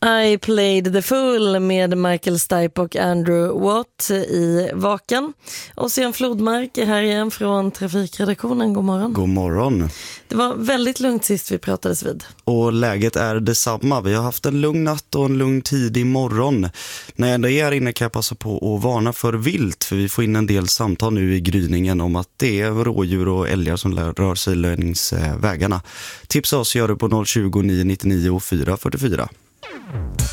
I Played the Fool med Michael Stipe och Andrew Watt i Vaken. Och sen Flodmark är här igen från Trafikredaktionen. God morgon. God morgon. Det var väldigt lugnt sist vi pratades vid. Och läget är detsamma. Vi har haft en lugn natt och en lugn tidig morgon. När jag ändå är här inne kan jag passa på att varna för vilt. För vi får in en del samtal nu i gryningen om att det är rådjur och älgar som rör sig längs vägarna. Tipsa oss gör det på 020 999 444.